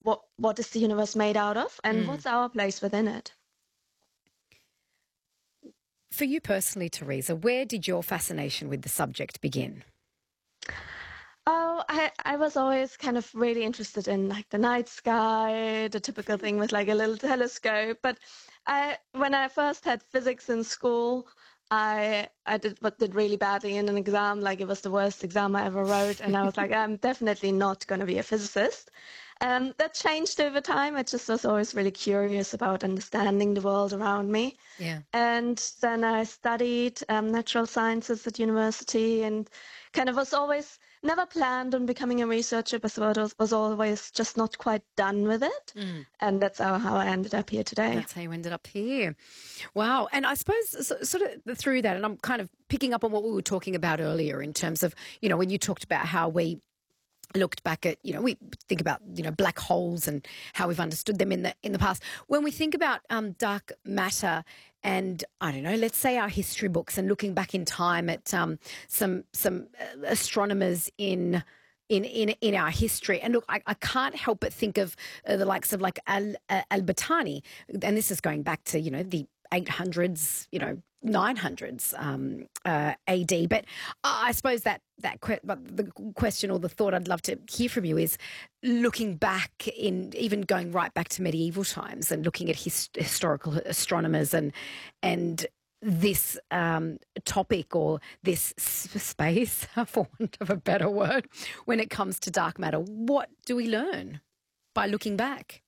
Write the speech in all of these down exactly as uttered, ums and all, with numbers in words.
what what is the universe made out of, and Mm. what's our place within it. For you personally, Teresa, where did your fascination with the subject begin? Oh, I, I was always kind of really interested in like the night sky, the typical thing with like a little telescope. But I, when I first had physics in school, I I did what did really badly in an exam. Like it was the worst exam I ever wrote, and I was like, I'm definitely not going to be a physicist. Um, that changed over time. I just was always really curious about understanding the world around me. Yeah. And then I studied um, natural sciences at university and kind of was always never planned on becoming a researcher, but was, was always just not quite done with it. Mm. And that's how, how I ended up here today. That's how you ended up here. Wow. And I suppose so, sort of through that, and I'm kind of picking up on what we were talking about earlier in terms of, you know, when you talked about how we looked back at, you know, we think about, you know, black holes and how we've understood them in the in the past. When we think about um, dark matter and, I don't know, let's say our history books and looking back in time at um, some some uh, astronomers in in in in our history. And look, I, I can't help but think of uh, the likes of like Al, uh, Al-Battani, and this is going back to, you know, the eight hundreds, you know, nine hundreds um, uh, A D. But I suppose that that que- but the question or the thought I'd love to hear from you is looking back in even going right back to medieval times and looking at his, historical astronomers and and this um, topic or this s- space, for want of a better word, when it comes to dark matter. What do we learn by looking back?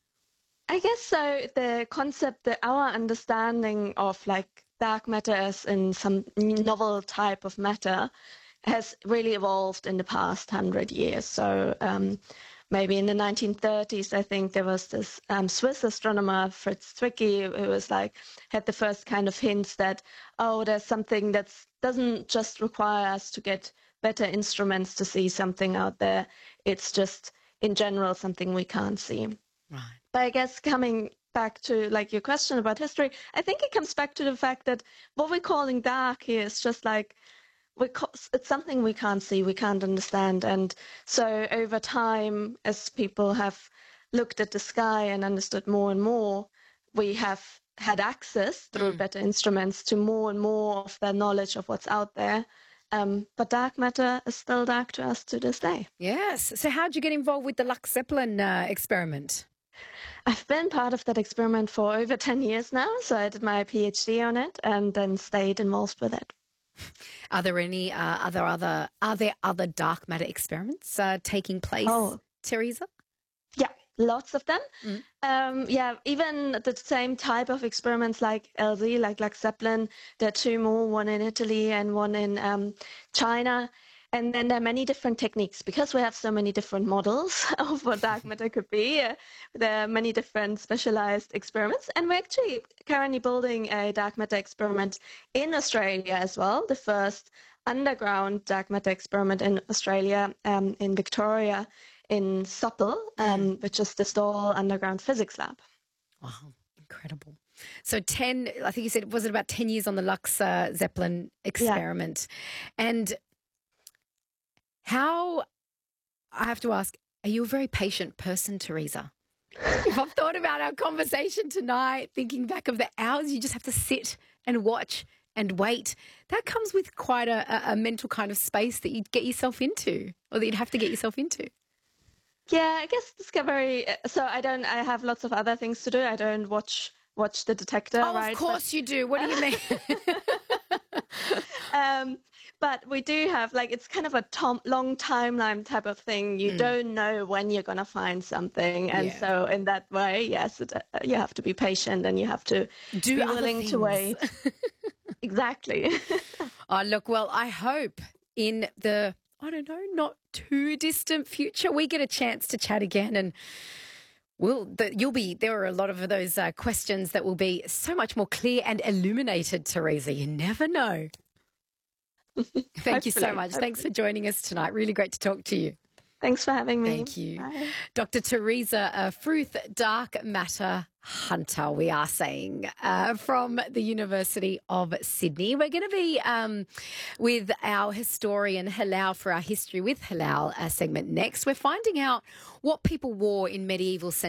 I guess so. The concept that our understanding of like dark matter as in some novel type of matter has really evolved in the past hundred years. So um, maybe in the nineteen thirties, I think there was this um, Swiss astronomer, Fritz Zwicky, who was like, had the first kind of hints that, oh, there's something that doesn't just require us to get better instruments to see something out there. It's just, in general, something we can't see. Right. But I guess coming back to like your question about history, I think it comes back to the fact that what we're calling dark here is just like, we ca- it's something we can't see, we can't understand. And so over time, as people have looked at the sky and understood more and more, we have had access through Mm. better instruments to more and more of the knowledge of what's out there. Um, but dark matter is still dark to us to this day. Yes. So how did you get involved with the Lux Zeppelin uh, experiment? I've been part of that experiment for over ten years now. So I did my PhD on it and then stayed involved with it. Are there any uh, other other are there other dark matter experiments uh, taking place, Oh. Teresa? Yeah, lots of them. Mm. Um, yeah, even the same type of experiments like L Z, like Lux Zeppelin. There are two more, one in Italy and one in um, China. And then there are many different techniques because we have so many different models of what dark matter could be. Uh, there are many different specialized experiments. And we're actually currently building a dark matter experiment in Australia as well, the first underground dark matter experiment in Australia, um, in Victoria, in Supple, um, which is the Stawell Underground Physics Lab. Wow, incredible. So ten, I think you said, was it about ten years on the Lux uh, Zeppelin experiment? Yeah. And how, I have to ask, are you a very patient person, Teresa? If I've thought about our conversation tonight, thinking back of the hours you just have to sit and watch and wait, that comes with quite a, a mental kind of space that you'd get yourself into, or that you'd have to get yourself into. Yeah, I guess discovery. So I don't. I have lots of other things to do. I don't watch watch The Detector. Oh, right? Of course but, you do. What do you mean? um, but we do have like it's kind of a tom- long timeline type of thing. You mm. don't know when you're gonna find something, and yeah. so in that way, yes, it, uh, you have to be patient and you have to do be willing to wait. Exactly. Oh, look. Well, I hope in the I don't know, not too distant future, we get a chance to chat again, and we'll, the, you'll be, there are a lot of those uh, questions that will be so much more clear and illuminated, Teresa. You never know. Thank you so much. Thanks for joining us tonight. Really great to talk to you. Thanks for having me. Thank you. Bye. Doctor Teresa uh, Fruth, Dark Matter Hunter, we are saying, uh, from the University of Sydney. We're going to be um, with our historian Hilal for our History with Hilal uh, segment next. We're finding out what people wore in medieval centuries.